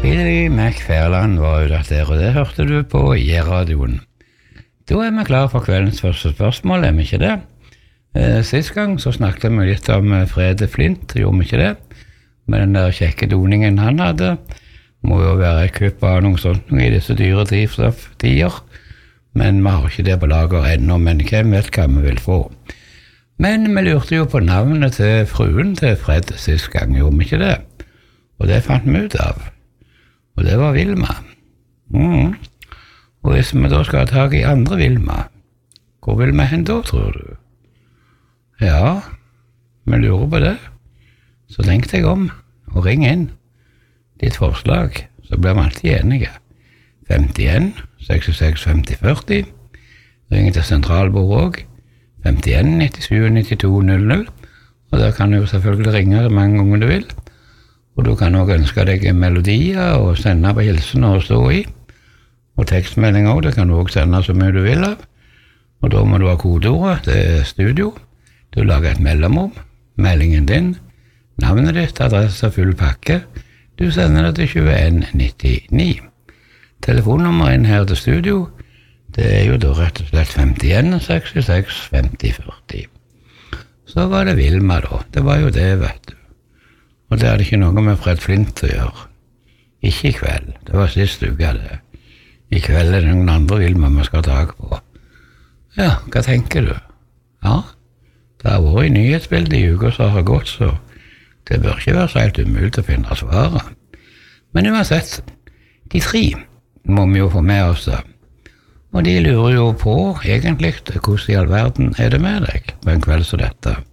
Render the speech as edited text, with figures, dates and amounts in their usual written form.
Billy McFarland var jo der, og det hørte du på I-radioen. Da vi klar for kveldens første spørsmål, vi ikke det? Sist gang så snakket vi litt om Frede Flint, gjorde vi ikke det? Med den der kjekke doningen han hadde. Må jo være et kupp av noe sånt i disse dyre drivstofftider. Men vi har ikke det på lager ennå, men hvem vet hva vi vil få. Men vi lurte jo på navnet til fruen til Fred sist gang, gjorde vi ikke det? Og det fant vi ut av. Og det var Vilma. Og hvis vi da skal ha tak i andre Vilma, hvor vil vi hen da, tror du? Ja, vi lurer på det. Så tenk deg om, og ring inn. Ditt forslag, så blir vi alltid enige. 51 66 50 40. Ring til sentralbord også. 51 97 92 00. Og der kan du jo selvfølgelig ringe mange ganger du vil. Og du kan også ønske deg melodier og sende på hilsener å stå i. Og tekstmelding også, det kan du også sende så mye du vil av. Og da må du ha kodeordet, det er studio. Du lager et mellomrom, meldingen din, navnet ditt, adresse, full pakke. Du sender det til 2199. Telefonnummeret her til studio, det er jo da rett og slett 51 66 50 40. Så var det Vilma da, det var jo det, vet du. Og det hadde ikke noe med Fred Flint å gjøre. Ikke i kveld, det var sist uke det. I kveld er det noen andre Vilma vi skal ta på. Ja, hva tenker du? Ja, det har vært i nyhetsbildet i uka som har gått, så det bør ikke være så helt umulig å finne svaret. Men uansett, de tre må vi jo få med oss da. Og de lurer jo på, egentlig, hvordan i all verden er det med deg på en kveld som dette?